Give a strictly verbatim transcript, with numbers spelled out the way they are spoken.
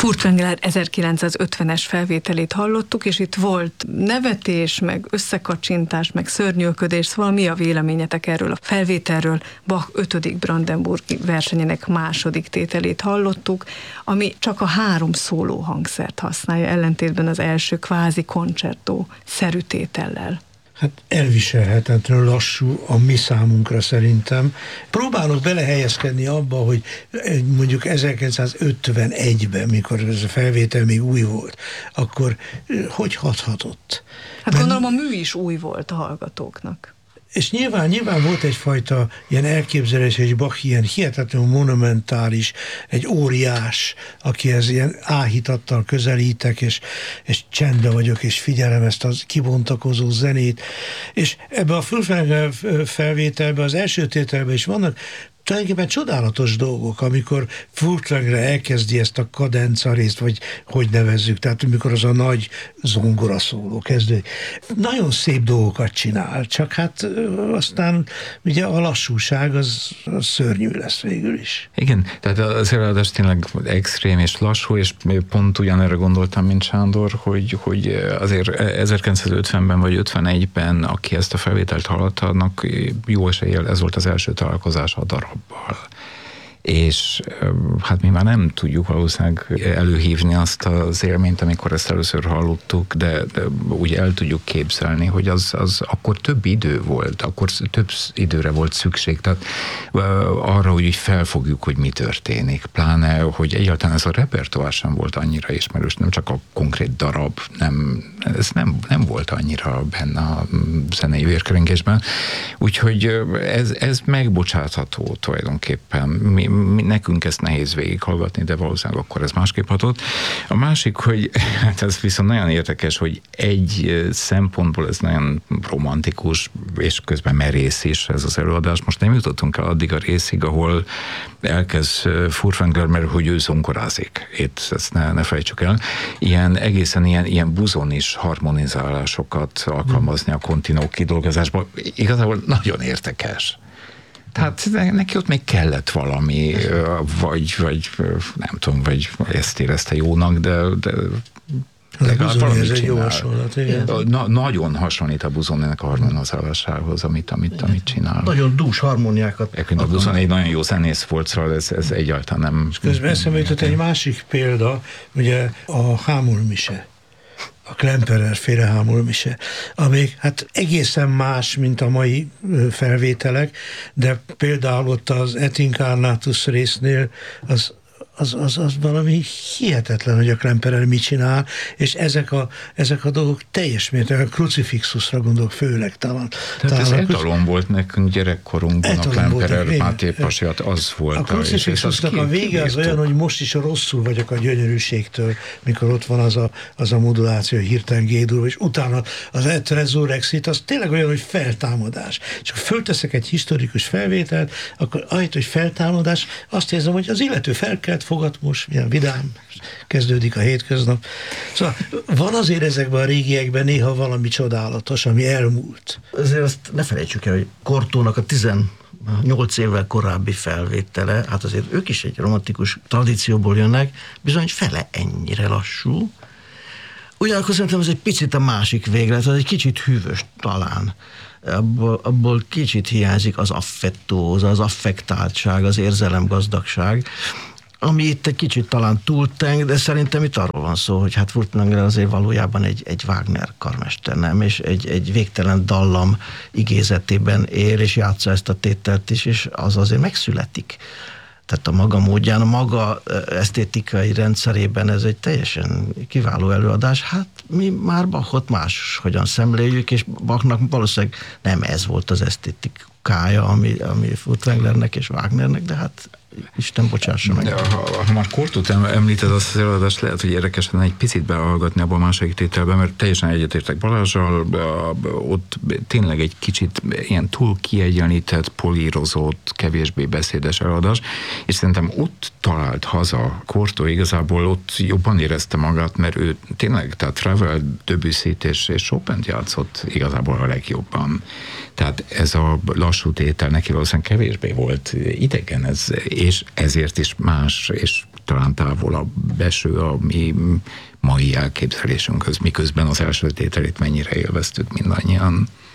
Furtwängler ezerkilencszázötvenes felvételét hallottuk, és itt volt nevetés, meg összekacsintás, meg szörnyűködés, szóval mi a véleményetek erről a felvételről? Bach ötödik brandenburgi versenyének második tételét hallottuk, ami csak a három szóló hangszert használja, ellentétben az első kvázi koncertó szerű tétellel. Hát elviselhetetlenül lassú a mi számunkra szerintem. Próbálok belehelyezkedni abba, hogy mondjuk ezerkilencszázötvenegyben, mikor ez a felvétel még új volt, akkor hogy hathatott? Hát gondolom a mű is új volt a hallgatóknak. És nyilván, nyilván volt egyfajta ilyen elképzelés, hogy Bach ilyen hihetetlenül monumentális, egy óriás, akihez ilyen áhítattal közelítek, és, és csendbe vagyok, és figyelem ezt a kibontakozó zenét. És ebbe a Furtwängler felvételben, az első tételben is vannak tulajdonképpen csodálatos dolgok, amikor Furtwängler elkezdi ezt a kadenca részt, vagy hogy nevezzük, tehát amikor az a nagy zongora szóló kezdődik. Nagyon szép dolgokat csinál, csak hát aztán ugye a lassúság az, az szörnyű lesz végül is. Igen, tehát az előadás tényleg extrém és lassú, és pont ugyanerre gondoltam, mint Sándor, hogy, hogy azért ezerkilencszázötvenben vagy ötvenegyben, aki ezt a felvételt hallotta, annak jó eséllyel ez volt az első találkozás a darab. És hát mi már nem tudjuk valószínűleg előhívni azt az élményt, amikor ezt először hallottuk, de, de úgy el tudjuk képzelni, hogy az, az akkor több idő volt, akkor több időre volt szükség, tehát arra, hogy felfogjuk, hogy mi történik. Pláne, hogy egyáltalán ez a repertoár sem volt annyira ismerős, nem csak a konkrét darab, nem, ez nem, nem volt annyira benne a zenei vérkeringésben. Úgyhogy ez, ez megbocsátható tulajdonképpen. Mi, mi, nekünk ezt nehéz végighallgatni, de valószínűleg akkor ez másképp hatott. A másik, hogy hát ez viszont nagyon érdekes, hogy egy szempontból ez nagyon romantikus, és közben merész is ez az előadás. Most nem jutottunk el addig a részig, ahol elkezd Furtwängler, mert hogy ő zongorázik. Itt ezt ne, ne fejtsük el. Ilyen egészen ilyen, ilyen buzonis harmonizálásokat alkalmazni a kontinó kidolgozásban. Igazából nagyon érdekes. Tehát neki ott még kellett valami, vagy, vagy nem tudom, vagy ezt érezte jónak, de, de legalább valamit ez egy jó hasonlat, igen. Na, nagyon hasonlít a Busoninak a harmonizálásához, amit, amit, amit csinál. Nagyon dús harmóniákat. A Busoni egy nagyon jó zenész volt, szóval ez, ez egyáltalán nem... És közben eszembe jutott egy másik példa, ugye a Hámul-mise. A Klemperer féle Hámul-mise, amelyik hát egészen más, mint a mai felvételek, de például ott az Et Incarnatus résznél az Az, az, az valami hihetetlen, hogy a Klemperer mit csinál, és ezek a, ezek a dolgok teljes mértékben, a Crucifixusra gondolok főleg talán. Tehát ez etalon volt nekünk gyerekkorunkban, a Klemperer Máté pasi, az volt. A Crucifixusnak a vége az olyan, hogy most is rosszul vagyok a gyönyörűségtől, mikor ott van az a, az a moduláció, hirtelen G-dur, és utána az Et Resurrexit, az tényleg olyan, hogy feltámadás. És ha fölteszek egy historikus felvételt, akkor ahelyett, hogy feltámadás, azt érzem, hogy az illető felkelt, fogad most, milyen vidám, kezdődik a hétköznap. Szóval van azért ezekben a régiekben néha valami csodálatos, ami elmúlt. Azért azt ne felejtsük el, hogy Cortónak a tizennyolc évvel korábbi felvétele, hát azért ők is egy romantikus tradícióból jönnek, bizony fele ennyire lassú. Ugyanakkor szerintem ez egy picit a másik véglet, az egy kicsit hűvös talán. Abból, abból kicsit hiányzik az affettóz, az affektáltság, az érzelemgazdagság, ami itt egy kicsit talán túlteng, de szerintem itt arról van szó, hogy hát Furtwängler azért valójában egy, egy Wagner karmester, nem? És egy, egy végtelen dallam igézetében él, és játsza ezt a tételt is, és az azért megszületik. Tehát a maga módján, a maga esztétikai rendszerében ez egy teljesen kiváló előadás. Hát mi már Bachot más hogyan szemléljük, és Bachnak valószínűleg nem ez volt az esztétikája, ami, ami Furtwänglernek és Wagnernek, de hát Isten bocsássa meg. Ha, ha már Cortót említed, azt az előadást lehet, hogy érdekes lenne egy picit behallgatni abban a második tételben, mert teljesen egyetértek Balázsral, ott tényleg egy kicsit ilyen túl kiegyenlített, polírozott, kevésbé beszédes előadás, és szerintem ott talált haza Cortó, igazából ott jobban érezte magát, mert ő tényleg, tehát Ravel, Debussy-t és, és Chopin-t játszott igazából a legjobban. Tehát ez a lassú tétel neki valószínűleg kevésbé volt idegen, ez, és ezért is más, és talán távolabb eső a mi mai elképzelésünkhöz, miközben az első tételét mennyire élveztük mindannyian.